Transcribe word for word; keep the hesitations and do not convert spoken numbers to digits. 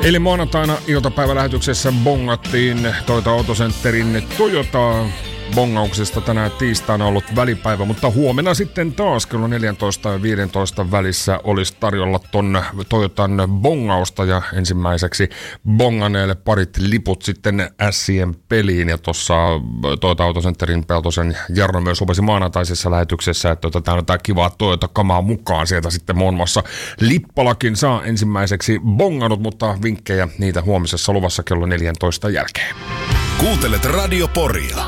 Eli maanantaina iltapäivälähetyksessä bongattiin Toyota Autocenterin Toyota. Bongauksesta tänään tiistaina ollut välipäivä, mutta huomenna sitten taas kello neljätoista ja viisitoista välissä olisi tarjolla ton Toyotan bongausta ja ensimmäiseksi bonganeelle parit liput sitten Ässien peliin ja tuossa Toyota Autocenterin Peltosen Jarno myös lupasi maanantaisessa lähetyksessä, että otetaan jotain kivaa Toyota-kamaa mukaan sieltä sitten muun muassa Lippalakin saa ensimmäiseksi bonganut, mutta vinkkejä niitä huomisessa luvassa kello neljätoista jälkeen. Kuuntelet Radio Poria.